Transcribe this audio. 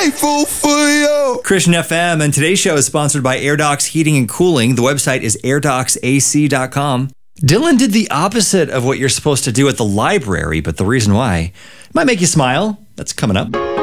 grateful for you. Christian FM, and today's show is sponsored by AirDocs Heating and Cooling. The website is airdocsac.com. Dylan did the opposite of what you're supposed to do at the library, but the reason why might make you smile. That's coming up.